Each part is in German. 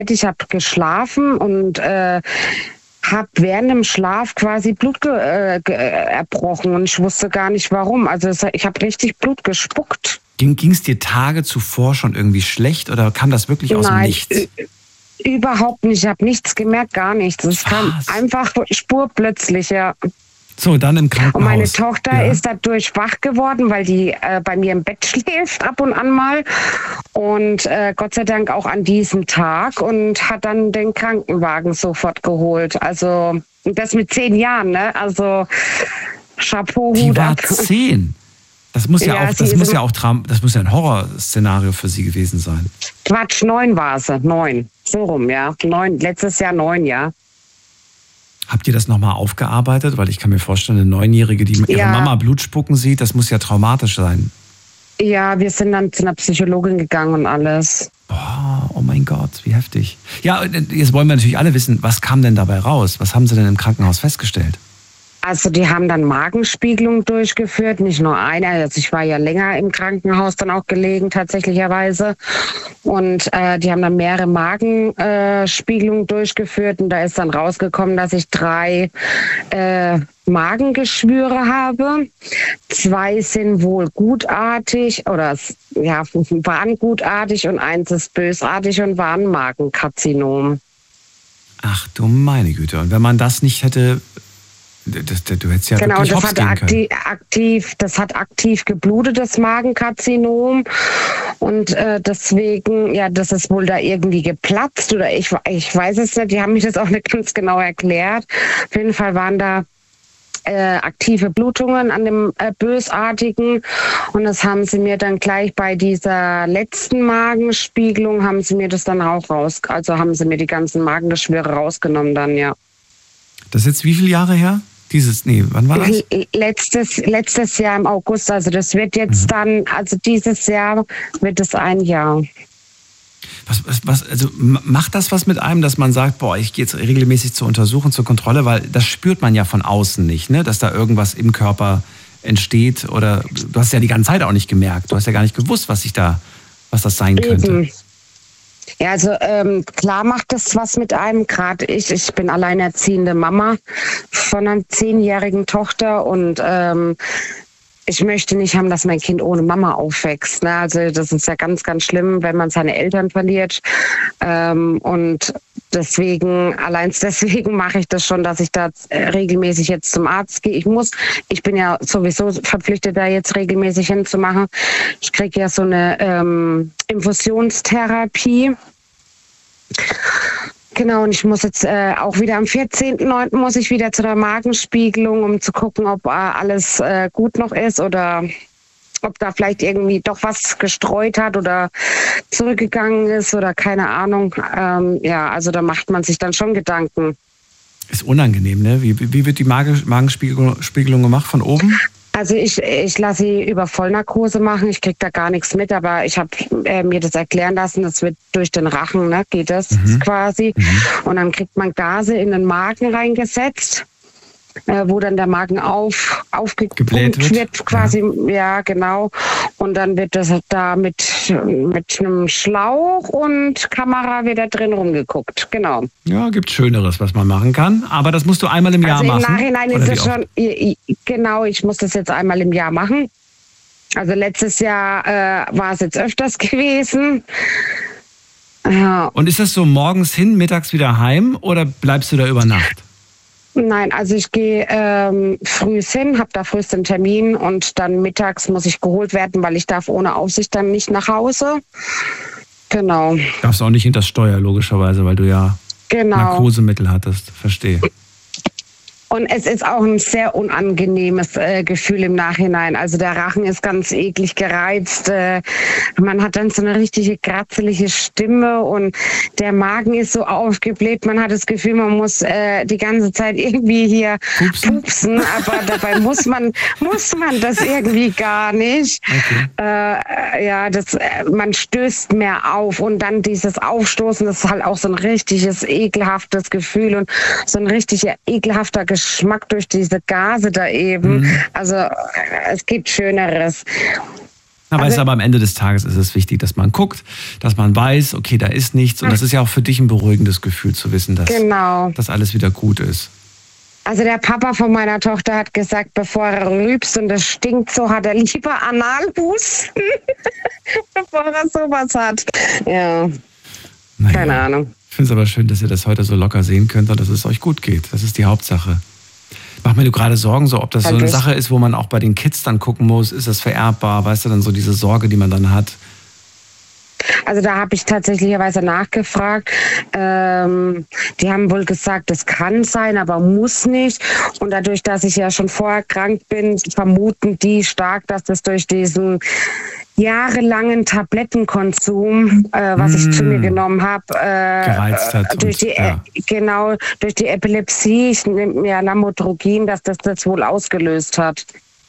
Ich habe geschlafen und habe während dem Schlaf quasi Blut erbrochen und ich wusste gar nicht warum. Also ich habe richtig Blut gespuckt. Ging es dir Tage zuvor schon irgendwie schlecht oder kam das wirklich aus dem Nichts? Überhaupt nicht. Ich habe nichts gemerkt, gar nichts. Es kam einfach spurplötzlich, ja. So, dann im Krankenhaus. Und meine Tochter ist dadurch wach geworden, weil die bei mir im Bett schläft ab und an mal. Und Gott sei Dank auch an diesem Tag und hat dann den Krankenwagen sofort geholt. Also das mit 10 Jahren, ne? Also Chapeau, die Hut war ab. 10. Das muss ja ein Horrorszenario für sie gewesen sein. Quatsch, 9 war sie, 9. So rum, ja. 9, letztes Jahr 9, ja. Habt ihr das nochmal aufgearbeitet? Weil ich kann mir vorstellen, eine 9-Jährige, die ihre Mama Blut spucken sieht, das muss ja traumatisch sein. Ja, wir sind dann zu einer Psychologin gegangen und alles. Boah, oh mein Gott, wie heftig. Ja, jetzt wollen wir natürlich alle wissen, was kam denn dabei raus? Was haben sie denn im Krankenhaus festgestellt? Also die haben dann Magenspiegelung durchgeführt, nicht nur eine. Also ich war ja länger im Krankenhaus dann auch gelegen, tatsächlicherweise. Und die haben dann mehrere Magenspiegelungen durchgeführt. Und da ist dann rausgekommen, dass ich 3 Magengeschwüre habe. 2 sind wohl gutartig oder waren gutartig und 1 ist bösartig und war ein Magenkarzinom. Ach du meine Güte. Und wenn man das nicht hätte... du hättest ja wirklich hops gehen können. Das hat aktiv geblutet, das Magenkarzinom. Und deswegen, ja, das ist wohl da irgendwie geplatzt oder ich weiß es nicht. Die haben mich das auch nicht ganz genau erklärt. Auf jeden Fall waren da aktive Blutungen an dem Bösartigen. Und das haben sie mir dann gleich bei dieser letzten Magenspiegelung, haben sie mir das dann auch haben sie mir die ganzen Magengeschwüre rausgenommen dann, ja. Das ist jetzt wie viele Jahre her? Wann war das? Letztes Jahr im August, also das wird jetzt dann, also dieses Jahr wird es 1 Jahr. Also macht das was mit einem, dass man sagt, boah, ich gehe jetzt regelmäßig zur Untersuchung, zur Kontrolle, weil das spürt man ja von außen nicht, ne? Dass da irgendwas im Körper entsteht oder du hast ja die ganze Zeit auch nicht gemerkt, du hast ja gar nicht gewusst, was das sein könnte. Ja, also klar macht das was mit einem. Gerade ich bin alleinerziehende Mama von einer 10-jährigen Tochter und ich möchte nicht haben, dass mein Kind ohne Mama aufwächst. Ne? Also das ist ja ganz, ganz schlimm, wenn man seine Eltern verliert. Und deswegen mache ich das schon, dass ich da regelmäßig jetzt zum Arzt gehe. Ich bin ja sowieso verpflichtet, da jetzt regelmäßig hinzumachen. Ich kriege ja so eine Infusionstherapie. Genau, und ich muss jetzt auch wieder am 14.09. muss ich wieder zu der Magenspiegelung, um zu gucken, ob alles gut noch ist oder ob da vielleicht irgendwie doch was gestreut hat oder zurückgegangen ist oder keine Ahnung. Also da macht man sich dann schon Gedanken. Ist unangenehm, ne? Wie wird die Magenspiegelung gemacht? Von oben? Also ich lasse sie über Vollnarkose machen. Ich kriege da gar nichts mit, aber ich habe mir das erklären lassen. Das wird durch den Rachen, ne, geht das quasi. Und dann kriegt man Gase in den Magen reingesetzt, wo dann der Magen aufgepumpt wird quasi. Ja, genau. Und dann wird das da mit einem Schlauch und Kamera wieder drin rumgeguckt. Genau. Ja, gibt Schöneres, was man machen kann. Aber das musst du einmal im Jahr machen. Also im Nachhinein ist es schon, genau, ich muss das jetzt einmal im Jahr machen. Also letztes Jahr war es jetzt öfters gewesen. Ja. Und ist das so morgens hin, mittags wieder heim oder bleibst du da über Nacht? Nein, also ich gehe früh hin, habe da frühst einen Termin und dann mittags muss ich geholt werden, weil ich darf ohne Aufsicht dann nicht nach Hause. Genau. Darfst auch nicht hinter das Steuer, logischerweise, weil du ja Narkosemittel hattest. Verstehe. Und es ist auch ein sehr unangenehmes Gefühl im Nachhinein. Also der Rachen ist ganz eklig gereizt. Man hat dann so eine richtige kratzelige Stimme und der Magen ist so aufgebläht. Man hat das Gefühl, man muss die ganze Zeit irgendwie hier pupsen. Aber dabei muss man das irgendwie gar nicht. Okay. Man stößt mehr auf und dann dieses Aufstoßen, das ist halt auch so ein richtiges ekelhaftes Gefühl und so ein richtiger ekelhafter Geschmack durch diese Gase da eben. Also es gibt Schöneres. Weißt du, aber am Ende des Tages ist es wichtig, dass man guckt, dass man weiß, okay, da ist nichts. Und das ist ja auch für dich ein beruhigendes Gefühl zu wissen, dass alles wieder gut ist. Also der Papa von meiner Tochter hat gesagt, bevor er rülpst und es stinkt so, hat er lieber Analhusten, bevor er sowas hat. Ja, keine Ahnung. Ich finde es aber schön, dass ihr das heute so locker sehen könnt und dass es euch gut geht. Das ist die Hauptsache. Mach mir du gerade Sorgen, so ob das so eine Sache ist, wo man auch bei den Kids dann gucken muss, ist das vererbbar, weißt du, dann so diese Sorge, die man dann hat. Also da habe ich tatsächlicherweise nachgefragt. Die haben wohl gesagt, das kann sein, aber muss nicht. Und dadurch, dass ich ja schon vorher krank bin, vermuten die stark, dass das durch diesen jahrelangen Tablettenkonsum, was ich zu mir genommen habe, gereizt hat. Durch die Epilepsie, ich nehme ja Lamotrigin, dass das wohl ausgelöst hat.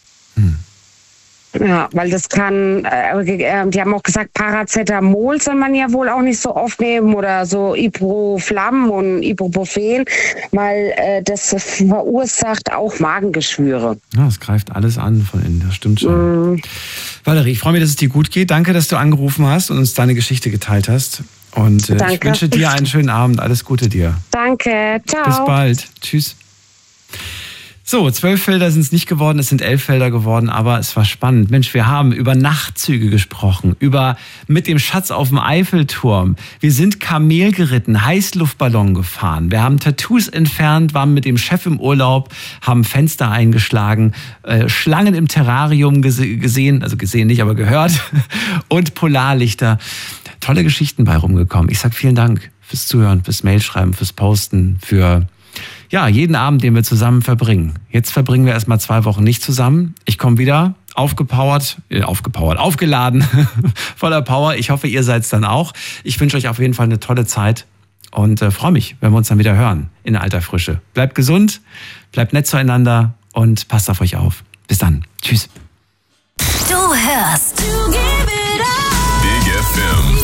Ja, weil das kann, die haben auch gesagt, Paracetamol soll man ja wohl auch nicht so oft nehmen oder so Ibuprofen und Ibuprofen, weil das verursacht auch Magengeschwüre. Ja, es greift alles an von innen, das stimmt schon. Valerie, ich freue mich, dass es dir gut geht. Danke, dass du angerufen hast und uns deine Geschichte geteilt hast. Und ich wünsche dir einen schönen Abend. Alles Gute dir. Danke, ciao. Bis bald. Tschüss. So, 12 Felder sind es nicht geworden, es sind 11 Felder geworden, aber es war spannend. Mensch, wir haben über Nachtzüge gesprochen, über mit dem Schatz auf dem Eiffelturm. Wir sind Kamel geritten, Heißluftballon gefahren. Wir haben Tattoos entfernt, waren mit dem Chef im Urlaub, haben Fenster eingeschlagen, Schlangen im Terrarium gesehen, also gesehen nicht, aber gehört, und Polarlichter. Tolle Geschichten bei rumgekommen. Ich sag vielen Dank fürs Zuhören, fürs Mailschreiben, fürs Posten, für jeden Abend, den wir zusammen verbringen. Jetzt verbringen wir erstmal 2 Wochen nicht zusammen. Ich komme wieder aufgeladen, voller Power. Ich hoffe, ihr seid's dann auch. Ich wünsche euch auf jeden Fall eine tolle Zeit und freue mich, wenn wir uns dann wieder hören in alter Frische. Bleibt gesund, bleibt nett zueinander und passt auf euch auf. Bis dann. Tschüss. Du hörst Big FM.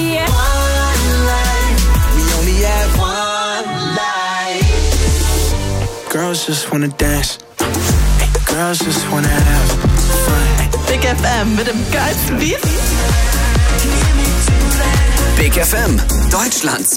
Girls just wanna dance. Girls just wanna have fun. Big FM mit dem geilsten Beat. Big FM, Deutschlands